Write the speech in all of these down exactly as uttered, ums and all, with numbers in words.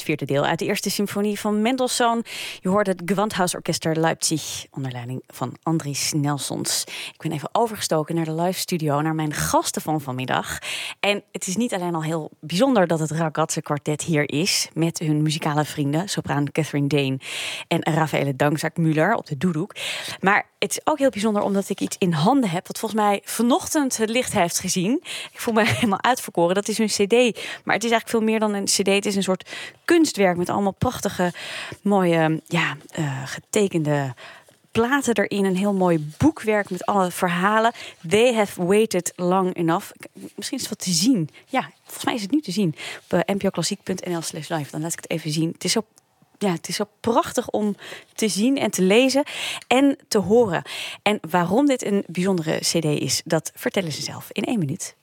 vierde deel uit de eerste symfonie van Mendelssohn. Je hoorde het Gewandhausorchester Leipzig onder leiding van Andries Nelsons. Ik ben even overgestoken naar de live studio, naar mijn gasten van vanmiddag. En het is niet alleen al heel bijzonder dat het Ragazze Kwartet hier is met hun muzikale vrienden, sopraan Catherine Dane en Raffaele Dankzak-Müller op de duduk. Maar het is ook heel bijzonder omdat ik iets in handen heb wat volgens mij vanochtend het licht heeft gezien. Ik voel me helemaal uitverkoren. Dat is hun cd. Maar het is eigenlijk veel meer dan een cd. Het is een soort kunstwerk met allemaal prachtige, mooie, ja, uh, getekende platen erin. Een heel mooi boekwerk met alle verhalen. They have waited long enough. Misschien is het wat te zien. Ja, volgens mij is het nu te zien. Op uh, n p o klassiek punt n l slash live. Dan laat ik het even zien. Het is zo Ja, het is zo prachtig om te zien en te lezen en te horen. En waarom dit een bijzondere cd is, dat vertellen ze zelf in één minuut.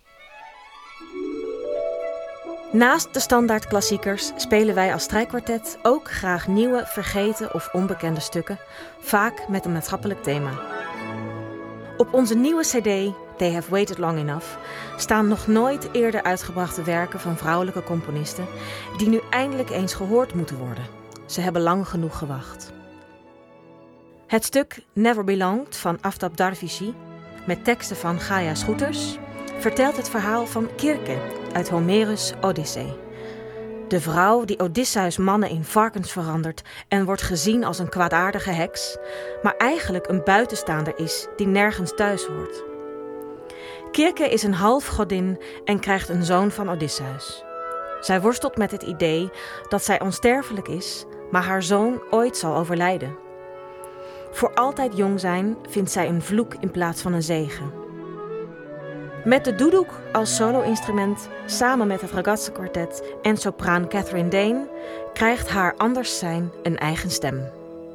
Naast de standaard klassiekers spelen wij als strijkkwartet ook graag nieuwe, vergeten of onbekende stukken, vaak met een maatschappelijk thema. Op onze nieuwe cd, They Have Waited Long Enough, staan nog nooit eerder uitgebrachte werken van vrouwelijke componisten die nu eindelijk eens gehoord moeten worden. Ze hebben lang genoeg gewacht. Het stuk Never Belonged van Aftab Darvishi, met teksten van Gaia Schoeters, vertelt het verhaal van Kirke uit Homerus' Odyssee. De vrouw die Odysseus mannen in varkens verandert en wordt gezien als een kwaadaardige heks, maar eigenlijk een buitenstaander is die nergens thuis hoort. Kirke is een halfgodin en krijgt een zoon van Odysseus. Zij worstelt met het idee dat zij onsterfelijk is, maar haar zoon ooit zal overlijden. Voor altijd jong zijn vindt zij een vloek in plaats van een zegen. Met de duduk als solo-instrument, samen met het Ragazze Kwartet en sopraan Catherine Dane, krijgt haar anders zijn een eigen stem.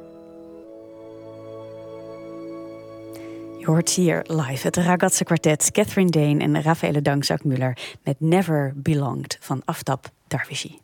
Je hoort hier live het Ragazze Kwartet, Catherine Dane en Raffaele Dankzak-Müller met Never Belonged van Aftab Darvishi.